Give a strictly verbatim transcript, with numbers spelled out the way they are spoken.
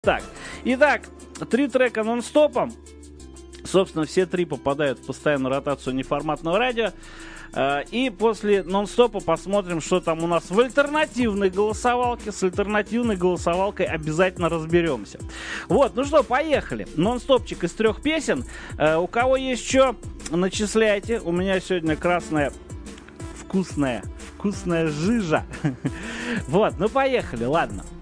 Так, итак, три трека нон-стопом. Собственно, все три попадают в постоянную ротацию неформатного радио. И после нон-стопа посмотрим, что там у нас в альтернативной голосовалке. С альтернативной голосовалкой обязательно разберемся. Вот, ну что, поехали. Нон-стопчик из трех песен. У кого есть что, начисляйте. У меня сегодня красная вкусная, вкусная жижа. Вот, ну поехали, ладно.